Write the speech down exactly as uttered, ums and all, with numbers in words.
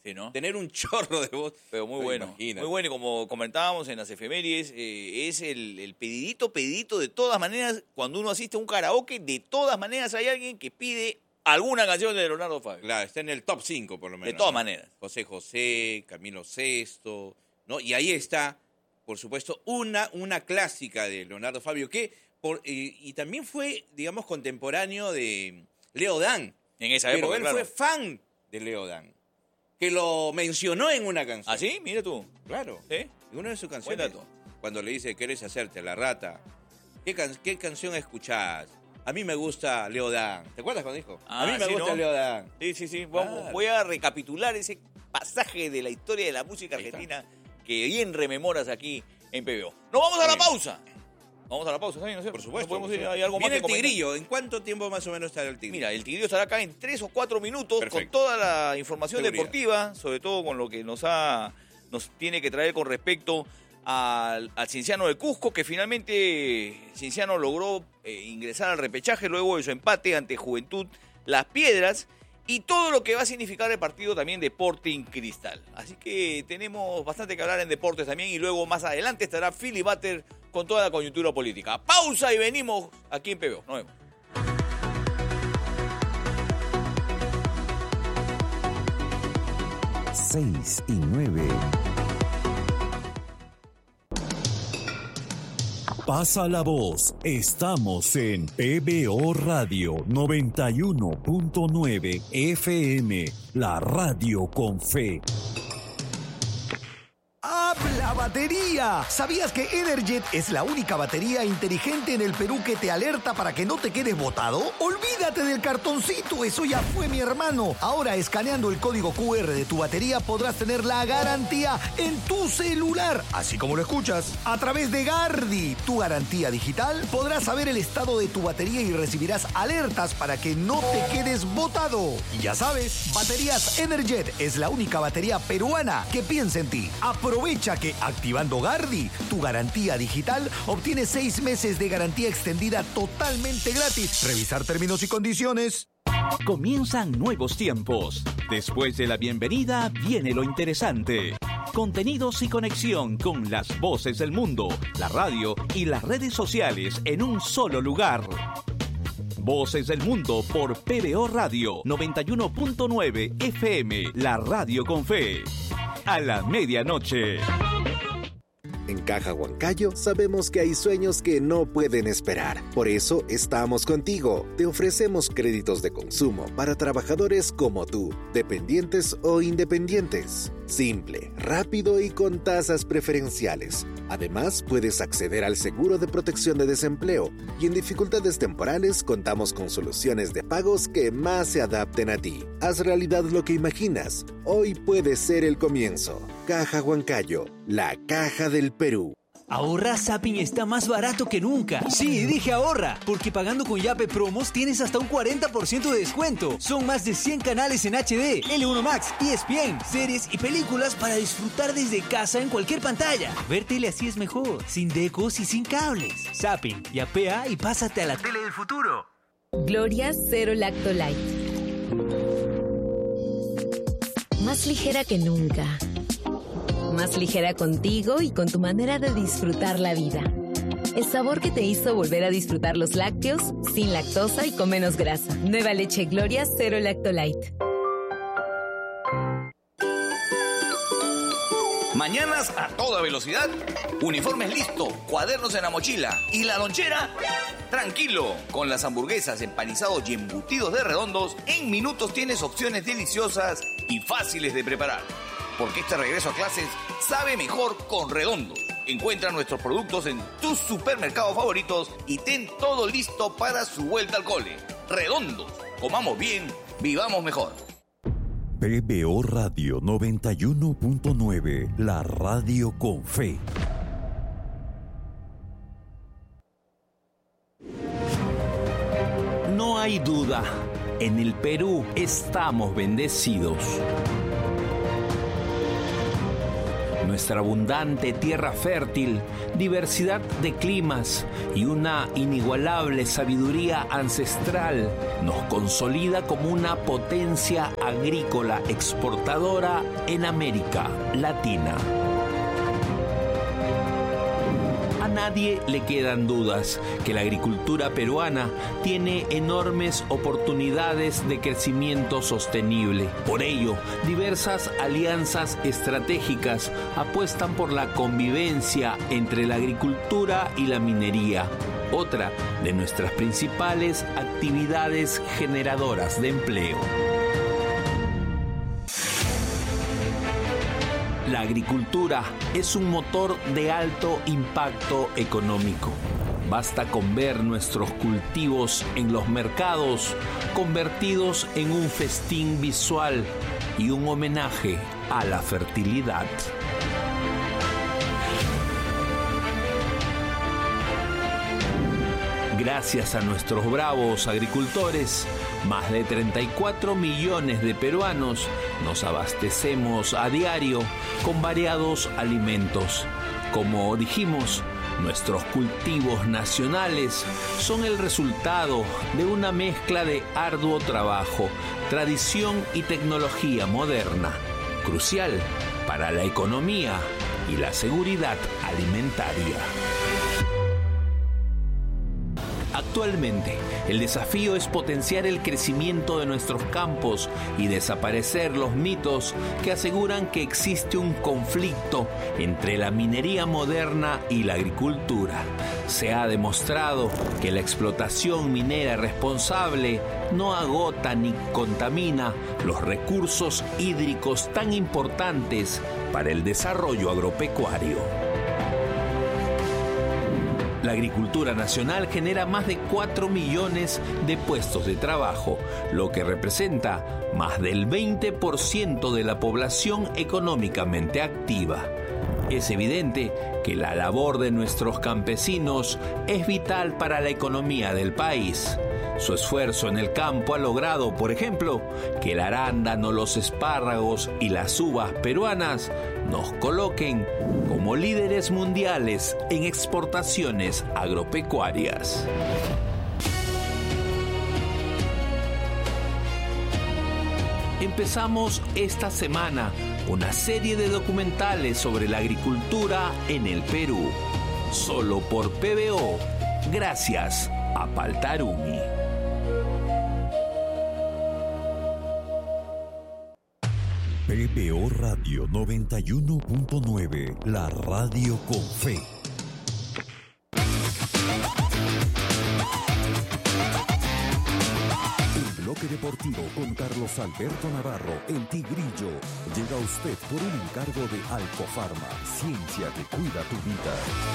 Sí, ¿no? Tener un chorro de voz. Pero muy no, bueno. imagínate. Muy bueno, y como comentábamos en las efemérides, eh, es el, el pedidito, pedidito de todas maneras, cuando uno asiste a un karaoke, de todas maneras hay alguien que pide alguna canción de Leonardo Fabio. Claro, está en el top cinco por lo menos. De todas ¿no? maneras. José José, Camilo Sesto, ¿no? Y ahí está, por supuesto, una, una clásica de Leonardo Fabio, que por, eh, y también fue, digamos, contemporáneo de Leo Dan. En esa época, Pero él claro. fue fan de Leo Dan, que lo mencionó en una canción. ¿Ah, sí? Mira tú. Claro. ¿Sí? En una de sus Buen canciones, dato. cuando le dice, ¿quieres hacerte la rata? ¿Qué, can- qué canción escuchás? A mí me gusta Leo Dan. ¿Te acuerdas cuando dijo? Ah, a mí me sí, gusta ¿no? Leo Dan. Sí, sí, sí. Vamos, Claro. voy a recapitular ese pasaje de la historia de la música Ahí está. argentina que bien rememoras aquí en P B O. ¡Nos vamos a la Bien. pausa! Vamos a la pausa, ¿está bien? ¿No es cierto? Por supuesto. ¿No podemos por ir? supuesto. ¿Hay algo más Viene que el comentar? tigrillo. ¿En cuánto tiempo más o menos estará el tigrillo? Mira, el tigrillo estará acá en tres o cuatro minutos Perfecto. con toda la información Seguridad. deportiva, sobre todo con lo que nos ha nos tiene que traer con respecto al, al Cienciano de Cusco, que finalmente Cienciano logró eh, ingresar al repechaje luego de su empate ante Juventud Las Piedras, y todo lo que va a significar el partido también de Sporting Cristal. Así que tenemos bastante que hablar en deportes también, y luego más adelante estará Philly Butter con toda la coyuntura política. Pausa y venimos aquí en P B O. Nos vemos. seis y nueve. Pasa la voz. Estamos en P B O Radio noventa y uno punto nueve F M, la radio con fe. ¡Habla batería! ¿Sabías que Energet es la única batería inteligente en el Perú que te alerta para que no te quedes botado? Olvídate del cartoncito, eso ya fue, mi hermano. Ahora, escaneando el código Q R de tu batería, podrás tener la garantía en tu celular, así como lo escuchas. A través de Gardi, tu garantía digital, podrás saber el estado de tu batería y recibirás alertas para que no te quedes botado. Y ya sabes, Baterías Energet es la única batería peruana que piensa en ti. Aprovecha que activando Gardi, tu garantía digital, obtienes seis meses de garantía extendida totalmente gratis. Revisar términos y condiciones. Comienzan nuevos tiempos. Después de la bienvenida viene lo interesante. Contenidos y conexión con las voces del mundo, la radio y las redes sociales en un solo lugar. Voces del Mundo por P B O Radio noventa y uno punto nueve F M, la radio con fe. A la medianoche. En Caja Huancayo sabemos que hay sueños que no pueden esperar. Por eso estamos contigo. Te ofrecemos créditos de consumo para trabajadores como tú, dependientes o independientes. Simple, rápido y con tasas preferenciales. Además, puedes acceder al seguro de protección de desempleo y en dificultades temporales contamos con soluciones de pagos que más se adapten a ti. Haz realidad lo que imaginas. Hoy puede ser el comienzo. Caja Huancayo, la caja del Perú. Ahorra Zapping está más barato que nunca. Sí, dije ahorra, porque pagando con Yape Promos tienes hasta un cuarenta por ciento de descuento. Son más de cien canales en H D, L uno Max, E S P N, series y películas para disfrutar desde casa en cualquier pantalla. Ver tele así es mejor, sin decos y sin cables. Zapping, yapea y pásate a la tele del futuro. Gloria Cero Lacto Light. Más ligera que nunca. Más ligera contigo y con tu manera de disfrutar la vida. El sabor que te hizo volver a disfrutar los lácteos sin lactosa y con menos grasa. Nueva leche Gloria Cero Lacto Light. Mañanas a toda velocidad, uniformes listos, cuadernos en la mochila y la lonchera, tranquilo. Con las hamburguesas, empanizados y embutidos de Redondos, en minutos tienes opciones deliciosas y fáciles de preparar. Porque este regreso a clases sabe mejor con Redondos. Encuentra nuestros productos en tus supermercados favoritos y ten todo listo para su vuelta al cole. Redondos, comamos bien, vivamos mejor. P B O Radio noventa y uno punto nueve, la radio con fe. No hay duda, en el Perú estamos bendecidos. nuestra abundante tierra fértil, diversidad de climas y una inigualable sabiduría ancestral nos consolida como una potencia agrícola exportadora en América Latina. A nadie le quedan dudas que la agricultura peruana tiene enormes oportunidades de crecimiento sostenible. Por ello, diversas alianzas estratégicas apuestan por la convivencia entre la agricultura y la minería, otra de nuestras principales actividades generadoras de empleo. La agricultura es un motor de alto impacto económico. Basta con ver nuestros cultivos en los mercados convertidos en un festín visual y un homenaje a la fertilidad. Gracias a nuestros bravos agricultores, más de treinta y cuatro millones de peruanos nos abastecemos a diario con variados alimentos. Como dijimos, nuestros cultivos nacionales son el resultado de una mezcla de arduo trabajo, tradición y tecnología moderna, crucial para la economía y la seguridad alimentaria. Actualmente, el desafío es potenciar el crecimiento de nuestros campos y desaparecer los mitos que aseguran que existe un conflicto entre la minería moderna y la agricultura. Se ha demostrado que la explotación minera responsable no agota ni contamina los recursos hídricos tan importantes para el desarrollo agropecuario. La agricultura nacional genera más de cuatro millones de puestos de trabajo, lo que representa más del veinte por ciento de la población económicamente activa. Es evidente que la labor de nuestros campesinos es vital para la economía del país. Su esfuerzo en el campo ha logrado, por ejemplo, que el arándano, los espárragos y las uvas peruanas nos coloquen como líderes mundiales en exportaciones agropecuarias. Empezamos esta semana una serie de documentales sobre la agricultura en el Perú, solo por P B O, gracias a Paltarumi. P B O Radio noventa y uno punto nueve, la radio con fe. El bloque deportivo con Carlos Alberto Navarro, el Tigrillo, llega a usted por un encargo de Alcofarma, ciencia que cuida tu vida.